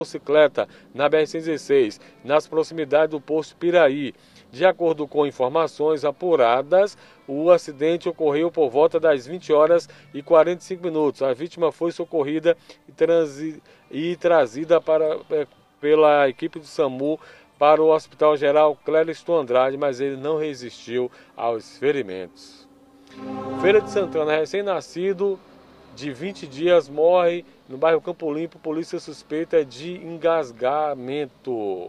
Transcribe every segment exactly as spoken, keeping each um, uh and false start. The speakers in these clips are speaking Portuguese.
Bicicleta na B R cento e dezesseis, nas proximidades do posto Piraí. De acordo com informações apuradas, o acidente ocorreu por volta das vinte horas e quarenta e cinco minutos. A vítima foi socorrida e, transi... e trazida para... pela equipe do SAMU para o Hospital Geral Clériston Andrade, mas ele não resistiu aos ferimentos. Feira de Santana, recém-nascido de vinte dias, morre no bairro Campo Limpo. Polícia suspeita de engasgamento.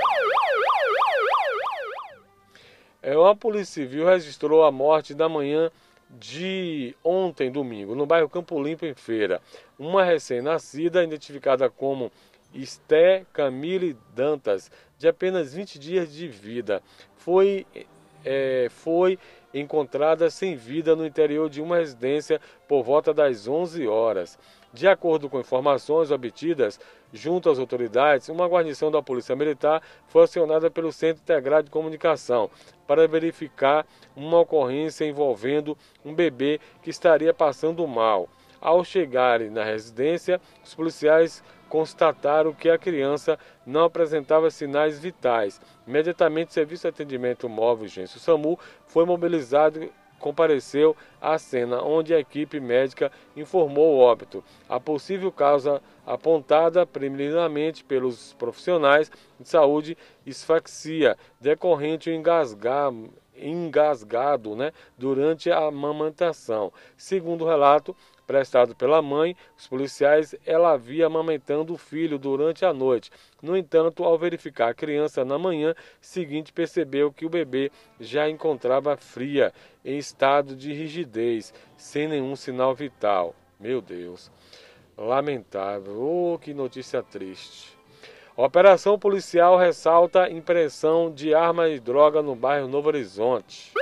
É, uma polícia civil registrou a morte da manhã de ontem, domingo, no bairro Campo Limpo, em Feira. Uma recém-nascida, identificada como Esté Camille Dantas, de apenas vinte dias de vida, foi, é, foi encontrada sem vida no interior de uma residência por volta das onze horas. De acordo com informações obtidas junto às autoridades, uma guarnição da Polícia Militar foi acionada pelo Centro Integrado de Comunicação para verificar uma ocorrência envolvendo um bebê que estaria passando mal. Ao chegarem na residência, os policiais constataram que a criança não apresentava sinais vitais. Imediatamente, o Serviço de Atendimento Móvel Urgência, o SAMU, foi mobilizado e compareceu à cena, onde a equipe médica informou o óbito. A possível causa apontada preliminarmente pelos profissionais de saúde, asfixia, decorrente do engasgar, engasgado né, durante a amamentação. Segundo o relato prestado pela mãe, os policiais, ela havia amamentando o filho durante a noite. No entanto, ao verificar a criança na manhã seguinte, percebeu que o bebê já encontrava fria, em estado de rigidez, sem nenhum sinal vital. Meu Deus, lamentável. Oh, que notícia triste. A operação policial ressalta impressão de arma e droga no bairro Novo Horizonte.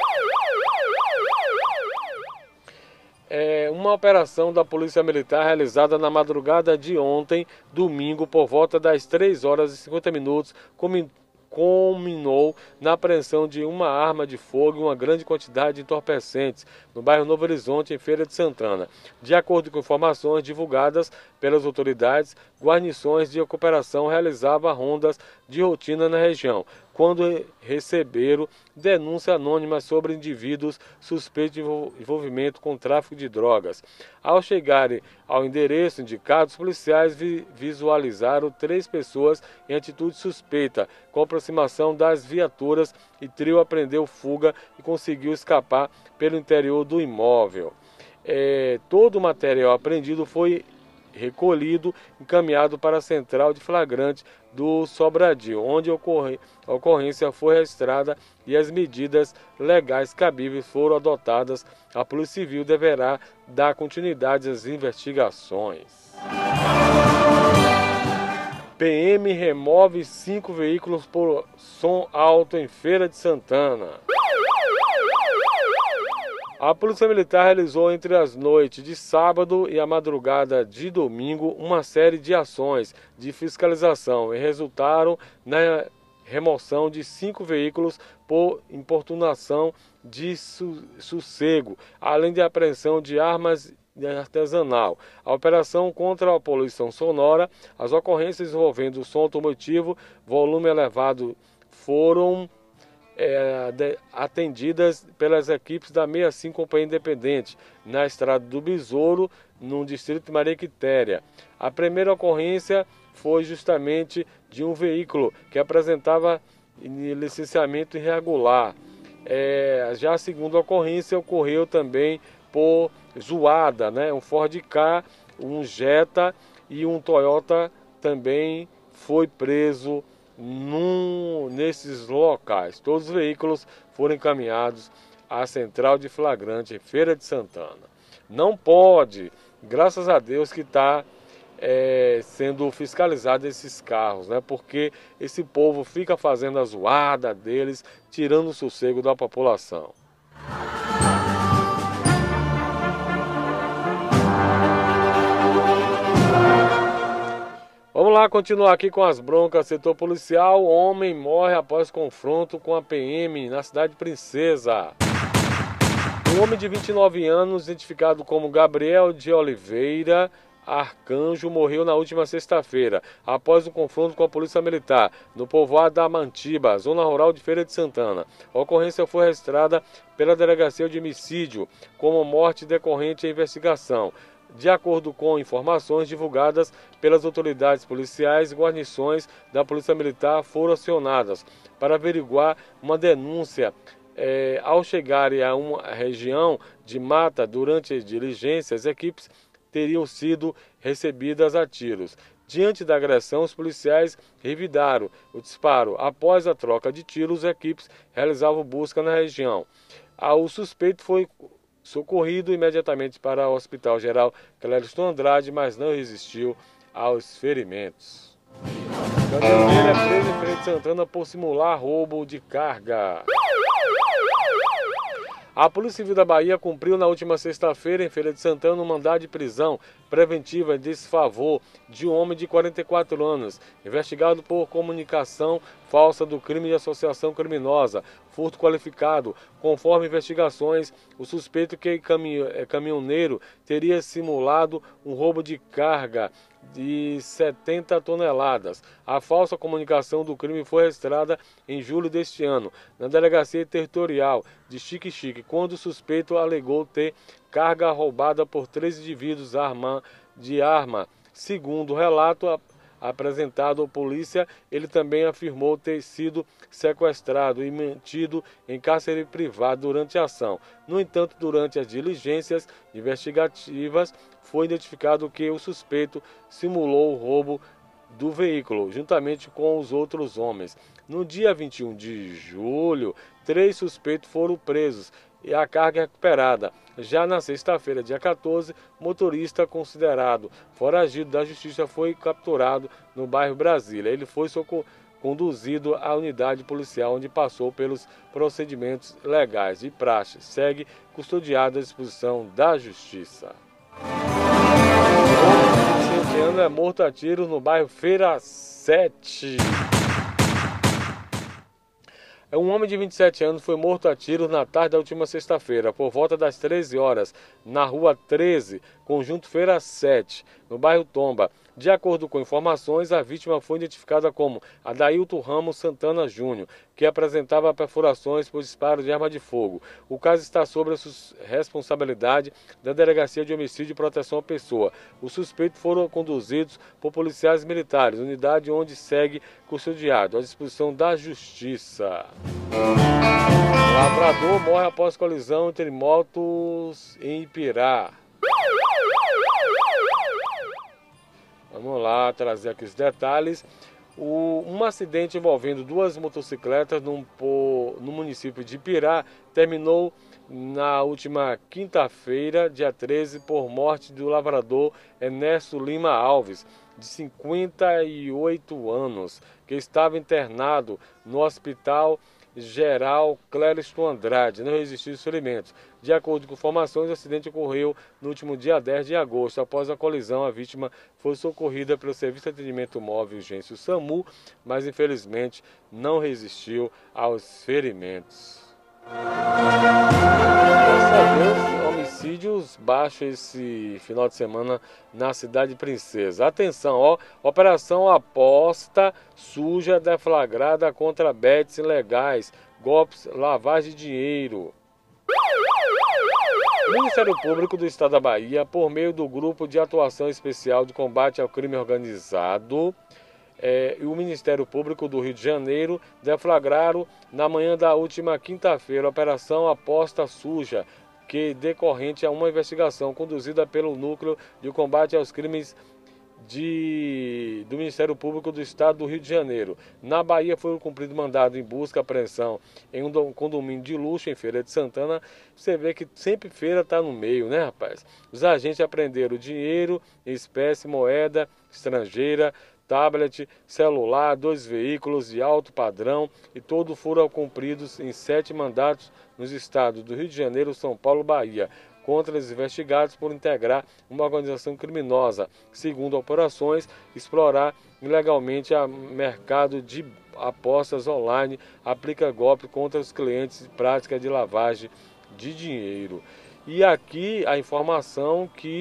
É uma operação da Polícia Militar realizada na madrugada de ontem, domingo, por volta das três horas e cinquenta minutos, culminou na apreensão de uma arma de fogo e uma grande quantidade de entorpecentes no bairro Novo Horizonte, em Feira de Santana. De acordo com informações divulgadas pelas autoridades, guarnições de cooperação realizavam rondas de rotina na região, quando receberam denúncia anônima sobre indivíduos suspeitos de envolvimento com tráfico de drogas. Ao chegarem ao endereço indicado, os policiais vi visualizaram três pessoas em atitude suspeita. Com a aproximação das viaturas, o trio apreendeu fuga e conseguiu escapar pelo interior do imóvel. É, todo o material apreendido foi recolhido, encaminhado para a central de flagrante do Sobradinho, onde a ocorrência foi registrada e as medidas legais cabíveis foram adotadas. A Polícia Civil deverá dar continuidade às investigações. P M remove cinco veículos por som alto em Feira de Santana. A Polícia Militar realizou entre as noites de sábado e a madrugada de domingo uma série de ações de fiscalização e resultaram na remoção de cinco veículos por importunação de sossego, além de apreensão de armas artesanal. A operação contra a poluição sonora, as ocorrências envolvendo som automotivo, volume elevado, foram É, de, atendidas pelas equipes da sessenta e cinco Companhia Independente, na Estrada do Besouro, no distrito de Maria Quitéria. A primeira ocorrência foi justamente de um veículo que apresentava licenciamento irregular. É, já a segunda ocorrência ocorreu também por zoada, né? Um Ford Ka, um Jetta e um Toyota também foi preso Num, nesses locais. Todos os veículos foram encaminhados à central de flagrante em Feira de Santana. Não pode, graças a Deus que está é, sendo fiscalizado esses carros, né? Porque esse povo fica fazendo a zoada deles, tirando o sossego da população. Vamos lá continuar aqui com as broncas. Setor policial, homem morre após confronto com a P M na cidade de Princesa. Um homem de vinte e nove anos, identificado como Gabriel de Oliveira Arcanjo morreu na última sexta-feira, após um confronto com a Polícia Militar, no povoado da Mantiba, zona rural de Feira de Santana. A ocorrência foi registrada pela Delegacia de Homicídio como morte decorrente à investigação. De acordo com informações divulgadas pelas autoridades policiais, guarnições da Polícia Militar foram acionadas para averiguar uma denúncia. É, ao chegarem a uma região de mata durante as diligências, as equipes teriam sido recebidas a tiros. Diante da agressão, os policiais revidaram o disparo. Após a troca de tiros, as equipes realizavam busca na região. O suspeito foi socorrido imediatamente para o Hospital Geral Clériston Andrade, mas não resistiu aos ferimentos. Caminhoneiro é preso em Feira de Santana por simular roubo de carga. A Polícia Civil da Bahia cumpriu na última sexta-feira, em Feira de Santana, um mandado de prisão preventiva em desfavor de um homem de quarenta e quatro anos, investigado por comunicação falsa do crime de associação criminosa, furto qualificado. Conforme investigações, o suspeito, que é caminhoneiro, teria simulado um roubo de carga de setenta toneladas. A falsa comunicação do crime foi registrada em julho deste ano, na Delegacia Territorial de Xique-Xique, quando o suspeito alegou ter carga roubada por três indivíduos arma, de arma. Segundo o relato apresentado à polícia, ele também afirmou ter sido sequestrado e mantido em cárcere privado durante a ação. No entanto, durante as diligências investigativas, foi identificado que o suspeito simulou o roubo do veículo, juntamente com os outros homens. No dia vinte e um de julho, três suspeitos foram presos e a carga recuperada. Já na sexta-feira, dia quatorze, motorista considerado foragido da justiça foi capturado no bairro Brasília. Ele foi conduzido à unidade policial, onde passou pelos procedimentos legais de praxe. Segue custodiado à disposição da justiça. O vinte e sete anos é morto a tiros no bairro Feira sete. Um homem de vinte e sete anos foi morto a tiros na tarde da última sexta-feira, por volta das treze horas, na rua treze, conjunto Feira sete, no bairro Tomba. De acordo com informações, a vítima foi identificada como Adailton Ramos Santana Júnior, que apresentava perfurações por disparo de arma de fogo. O caso está sob a responsabilidade da Delegacia de Homicídio e Proteção à Pessoa. Os suspeitos foram conduzidos por policiais militares, unidade onde segue custodiado, à disposição da Justiça. Lavrador morre após colisão entre motos em Ipirá. Vamos lá trazer aqui os detalhes. O, um acidente envolvendo duas motocicletas num, no município de Ipirá terminou na última quinta-feira, dia treze, por morte do lavrador Ernesto Lima Alves, de cinquenta e oito anos, que estava internado no Hospital Geral Clériston Andrade, não resistiu aos ferimentos. De acordo com informações, o acidente ocorreu no último dia dez de agosto. Após a colisão, a vítima foi socorrida pelo Serviço de Atendimento Móvel e Urgência, o SAMU, mas infelizmente não resistiu aos ferimentos. Graças a Deus, homicídios baixos esse final de semana na cidade de Princesa. Atenção, ó, operação aposta suja deflagrada contra bets ilegais, golpes, lavagem de dinheiro. O Ministério Público do Estado da Bahia, por meio do Grupo de Atuação Especial de Combate ao Crime Organizado, É, e o Ministério Público do Rio de Janeiro deflagraram na manhã da última quinta-feira a Operação Aposta Suja, que decorrente a uma investigação conduzida pelo Núcleo de Combate aos Crimes de, do Ministério Público do Estado do Rio de Janeiro. Na Bahia foi cumprido mandado em busca e apreensão em um condomínio de luxo em Feira de Santana. Você vê que sempre feira está no meio, né, rapaz? Os agentes apreenderam dinheiro, espécie, moeda estrangeira, tablet, celular, dois veículos de alto padrão e todos foram cumpridos em sete mandatos nos estados do Rio de Janeiro, São Paulo e Bahia, contra os investigados por integrar uma organização criminosa, segundo operações, explorar ilegalmente o mercado de apostas online, aplica golpe contra os clientes e prática de lavagem de dinheiro. E aqui a informação que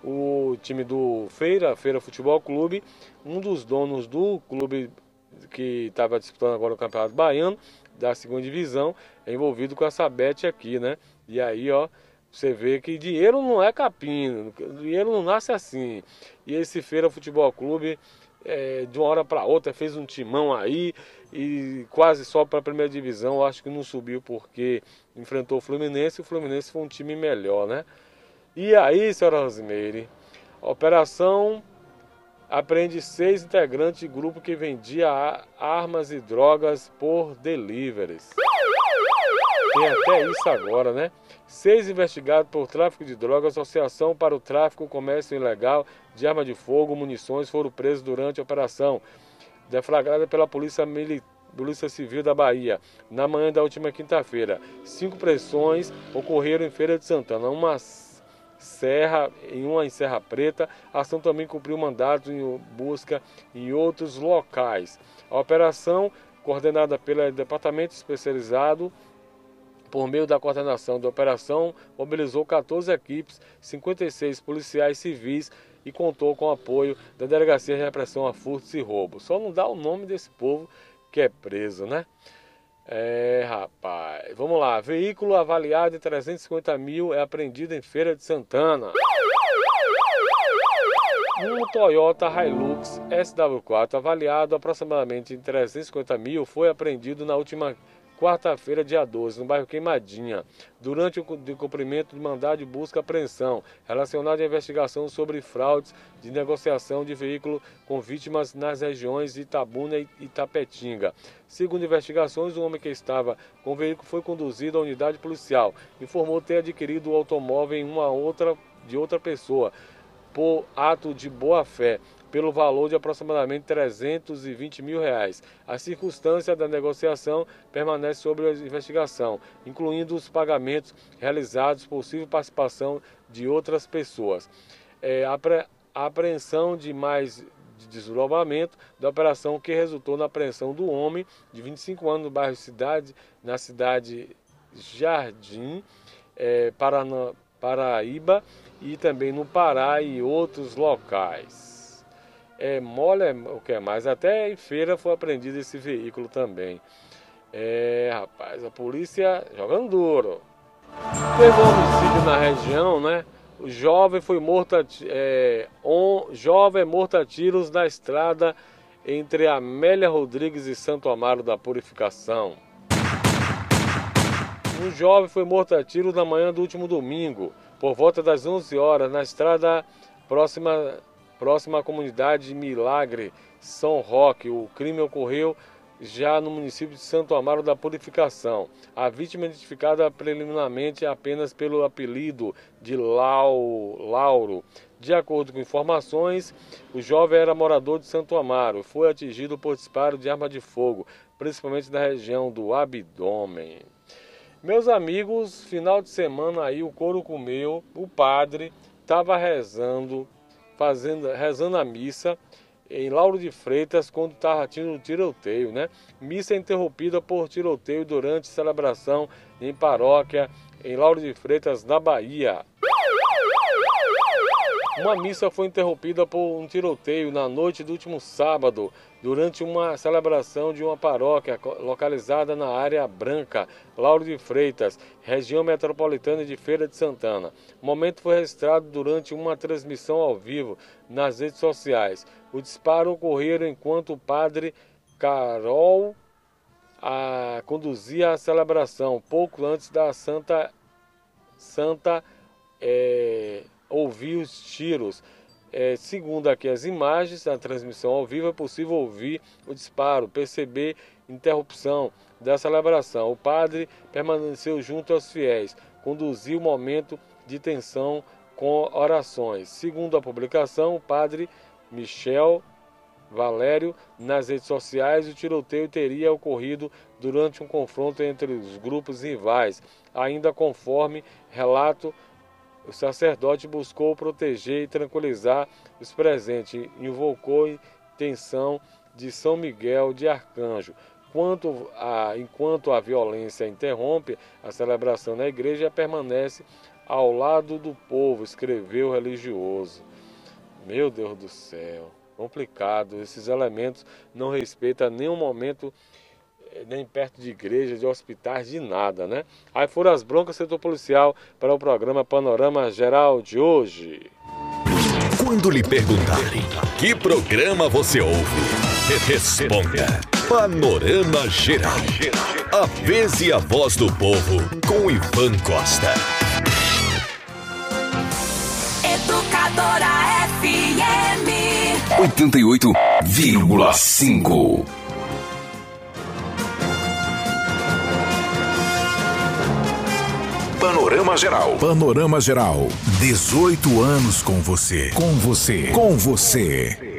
o time do Feira, Feira Futebol Clube, um dos donos do clube que estava disputando agora o Campeonato Baiano, da segunda divisão, é envolvido com essa bet aqui, né? E aí, ó, você vê que dinheiro não é capim, dinheiro não nasce assim. E esse Feira Futebol Clube, é, de uma hora para outra, fez um timão aí e quase só para a primeira divisão. Eu acho que não subiu porque enfrentou o Fluminense e o Fluminense foi um time melhor, né? E aí, senhora Rosimeire, a operação apreende seis integrantes de grupo que vendia armas e drogas por deliveries. Tem até isso agora, né? Seis investigados por tráfico de drogas, associação para o tráfico, comércio ilegal de arma de fogo, munições foram presos durante a operação, deflagrada pela Polícia Militar. Polícia Civil da Bahia, na manhã da última quinta-feira. Cinco pressões ocorreram em Feira de Santana, uma serra, em uma em Serra Preta. A ação também cumpriu mandados em busca em outros locais. A operação, coordenada pelo Departamento Especializado, por meio da coordenação da operação, mobilizou quatorze equipes, cinquenta e seis policiais civis e contou com o apoio da Delegacia de Repressão a Furtos e Roubos. Só não dá o nome desse povo que é preso, né? É, rapaz, vamos lá. Veículo avaliado em trezentos e cinquenta mil é apreendido em Feira de Santana. Um Toyota Hilux S W quatro avaliado aproximadamente em trezentos e cinquenta mil foi apreendido na última quarta-feira, dia doze, no bairro Queimadinha, durante o cumprimento de mandado de busca e apreensão relacionado à investigação sobre fraudes de negociação de veículo com vítimas nas regiões de Itabuna e Itapetinga. Segundo investigações, o homem que estava com o veículo foi conduzido à unidade policial, informou ter adquirido o automóvel em uma outra de outra pessoa, por ato de boa-fé, pelo valor de aproximadamente trezentos e vinte mil reais. A circunstância da negociação permanece sob a investigação, incluindo os pagamentos realizados, possível participação de outras pessoas. É, a, pre, a apreensão de mais de desdobramento da operação que resultou na apreensão do homem de vinte e cinco anos no bairro Cidade, na cidade Jardim, é, Paraná, Paraíba, e também no Pará e outros locais. É mole, é, o que é mais? Até em Feira foi apreendido esse veículo também. É, rapaz, a polícia jogando duro. Teve um homicídio na região, né? O jovem foi morto a, é, um jovem morto a tiros na estrada entre Amélia Rodrigues e Santo Amaro da Purificação. Um jovem foi morto a tiros na manhã do último domingo, por volta das onze horas, na estrada próxima, próxima à comunidade de Milagre, São Roque. O crime ocorreu já no município de Santo Amaro da Purificação. A vítima, identificada preliminarmente apenas pelo apelido de Lau, Lauro. De acordo com informações, o jovem era morador de Santo Amaro. Foi atingido por disparo de arma de fogo, principalmente na região do abdômen. Meus amigos, final de semana aí o couro comeu, o padre estava rezando, fazendo, rezando a missa em Lauro de Freitas quando estava tendo tiroteio, né? Missa interrompida por tiroteio durante celebração em paróquia em Lauro de Freitas, na Bahia. Uma missa foi interrompida por um tiroteio na noite do último sábado, durante uma celebração de uma paróquia localizada na área branca, Lauro de Freitas, região metropolitana de Feira de Santana. O momento foi registrado durante uma transmissão ao vivo nas redes sociais. O disparo ocorreu enquanto o padre Carol a, conduzia a celebração, pouco antes da Santa, Santa é, ouvir os tiros. É, segundo aqui as imagens da transmissão ao vivo, é possível ouvir o disparo, perceber interrupção da celebração. O padre permaneceu junto aos fiéis, conduziu o momento de tensão com orações. Segundo a publicação, o padre Michel Valério, nas redes sociais, o tiroteio teria ocorrido durante um confronto entre os grupos rivais. Ainda conforme relato, o sacerdote buscou proteger e tranquilizar os presentes, invocou a intenção de São Miguel de Arcanjo. Quanto a, enquanto a violência interrompe a celebração na igreja, permanece ao lado do povo, escreveu o religioso. Meu Deus do céu, complicado. Esses elementos não respeitam nenhum momento, nem perto de igrejas, de hospitais, de nada, né? Aí foram as broncas setor policial para o programa Panorama Geral de hoje. Quando lhe perguntarem que programa você ouve, responda Panorama Geral. A vez e a voz do povo com Ivan Costa. Educadora F M oitenta e oito vírgula cinco. Panorama Geral. Panorama Geral. dezoito anos com você. Com você. Com você.